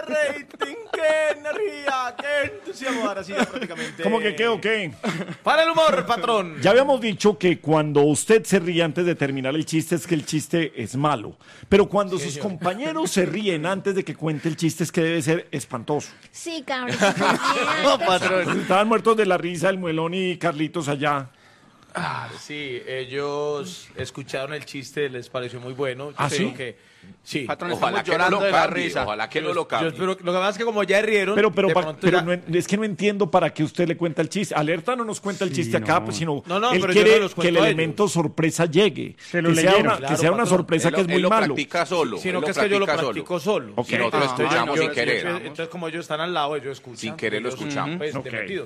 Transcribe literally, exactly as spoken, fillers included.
rating! ¡Qué energía! ¡Qué entusiasmo! Ahora sí, ya prácticamente. ¿Cómo que qué o qué? Para el humor, patrón. Ya habíamos dicho que cuando usted se ríe antes de terminar el chiste es que el chiste es malo. Pero cuando Sí, sus señor. compañeros se ríen antes de que cuente el chiste es que debe ser espantoso. Sí, cabrón. Muy bien. No, patrón. Estaban muertos de la risa el Muelón y Carlitos allá. Ah, sí, ellos escucharon el chiste, les pareció muy bueno. Yo ¿Ah, creo sí? que sí. Patrón, Ojalá estamos que no llorando lo de la cambie, risa. ojalá que no Yo- lo yo cambie. espero- lo que pasa es que como ya rieron, Pero, pero, de pa- pronto pero ya- no en- es que no entiendo para qué usted le cuenta el chiste. Alerta no nos cuenta el Sí, chiste acá, no. pues, sino No, no, él pero yo quiere no los que el cuento a elemento sorpresa llegue. Se lo que sea leyeron. una, Claro, que sea una patrón. sorpresa Él que lo- es él muy lo malo. practica solo. sino él que es que yo lo practica practico solo. Ok. Y nosotros Ah, escuchamos no, sin yo- querer. Entonces, como ellos están al lado, ellos escuchan. Sin querer lo ellos, escuchamos. Pues, Ok. de metido.